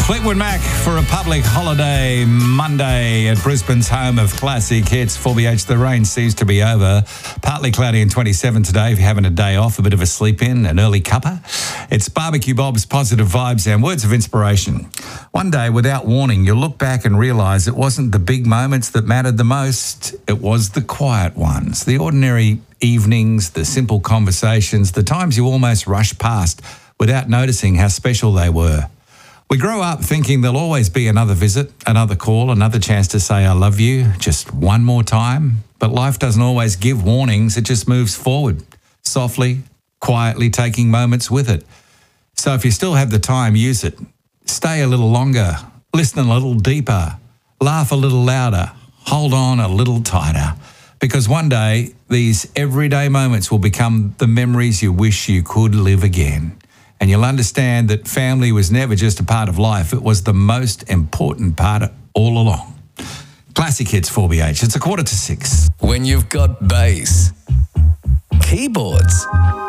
Fleetwood Mac for a public holiday Monday at Brisbane's home of classic hits. 4BH, the rain seems to be over. Partly cloudy and 27 today if you're having a day off, a bit of a sleep in, an early cuppa. It's Barbecue Bob's positive vibes and words of inspiration. One day, without warning, you'll look back and realise it wasn't the big moments that mattered the most. It was the quiet ones, the ordinary evenings, the simple conversations, the times you almost rushed past without noticing how special they were. We grow up thinking there'll always be another visit, another call, another chance to say I love you just one more time. But life doesn't always give warnings. It just moves forward, softly, quietly, taking moments with it. So if you still have the time, use it. Stay a little longer, listen a little deeper, laugh a little louder, hold on a little tighter. Because one day, these everyday moments will become the memories you wish you could live again. And you'll understand that family was never just a part of life. It was the most important part all along. Classic hits 4BH. It's 5:45. When you've got bass, keyboards,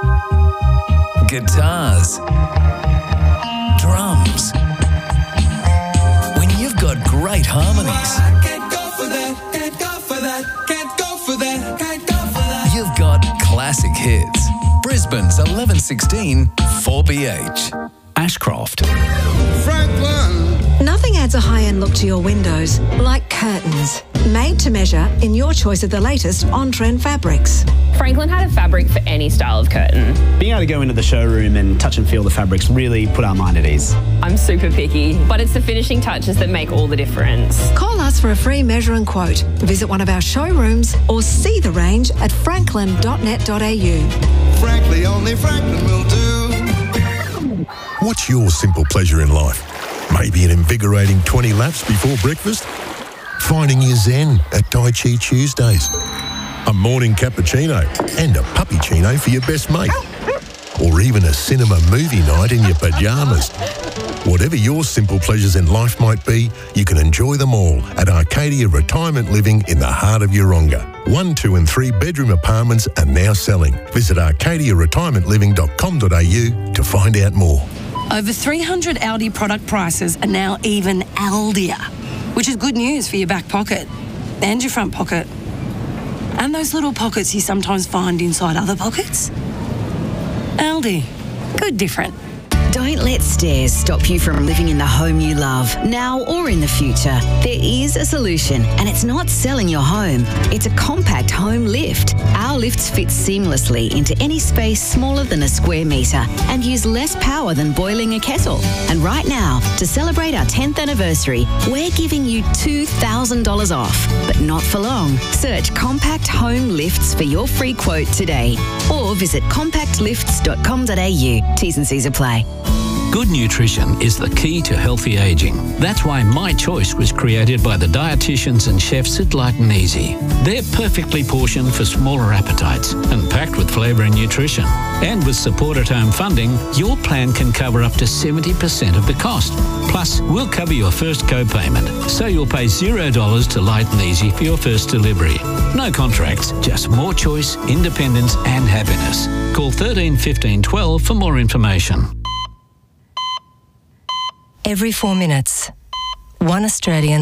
guitars, drums, when you've got great harmonies, you've got classic hits. Brisbane's 1116 4BH. Ashcroft. Franklin. Nothing adds a high-end look to your windows like curtains. Made to measure in your choice of the latest on-trend fabrics. Franklin had a fabric for any style of curtain. Being able to go into the showroom and touch and feel the fabrics really put our mind at ease. I'm super picky, but it's the finishing touches that make all the difference. Call us for a free measure and quote. Visit one of our showrooms or see the range at franklin.net.au. Frankly, only Franklin will do. What's your simple pleasure in life? Maybe an invigorating 20 laps before breakfast? Finding your zen at Tai Chi Tuesdays? A morning cappuccino and a puppyccino for your best mate? Or even a cinema movie night in your pyjamas? Whatever your simple pleasures in life might be, you can enjoy them all at Arcadia Retirement Living in the heart of Yeronga. 1, 2 and 3 bedroom apartments are now selling. Visit arcadiaretirementliving.com.au to find out more. Over 300 Aldi product prices are now even Aldier, which is good news for your back pocket and your front pocket. And those little pockets you sometimes find inside other pockets. Aldi. Good different. Don't let stairs stop you from living in the home you love, now or in the future. There is a solution, and it's not selling your home. It's a compact home lift. Our lifts fit seamlessly into any space smaller than a square metre and use less power than boiling a kettle. And right now, to celebrate our 10th anniversary, we're giving you $2,000 off, but not for long. Search Compact Home Lifts for your free quote today, or visit compactlifts.com.au. T's and C's apply. Good nutrition is the key to healthy ageing. That's why My Choice was created by the dietitians and chefs at Light and Easy. They're perfectly portioned for smaller appetites and packed with flavour and nutrition. And with support at home funding, your plan can cover up to 70% of the cost. Plus, we'll cover your first co-payment, so you'll pay $0 to Light and Easy for your first delivery. No contracts, just more choice, independence and happiness. Call 13 15 12 for more information. Every 4 minutes, one Australian